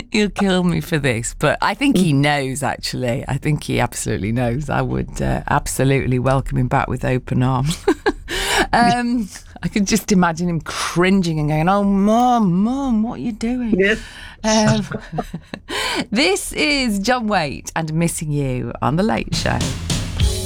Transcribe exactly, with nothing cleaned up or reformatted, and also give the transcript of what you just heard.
He'll kill me for this, but I think he knows, actually. I think he absolutely knows. I would uh, absolutely welcome him back with open arms. um, I could just imagine him cringing and going, oh, Mum, Mum, what are you doing? Yes. Um, this is John Waite and Missing You on The Late Show.